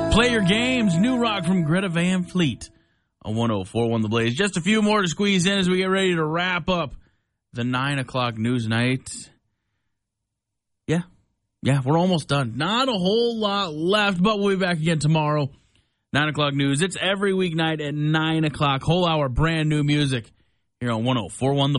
Play your games. New rock from Greta Van Fleet on 104.1 The Blaze. Just a few more to squeeze in as we get ready to wrap up the 9 o'clock news night. Yeah, we're almost done. Not a whole lot left, but we'll be back again tomorrow. 9 o'clock news. It's every weeknight at 9 o'clock. Whole hour, brand new music here on 104.1 The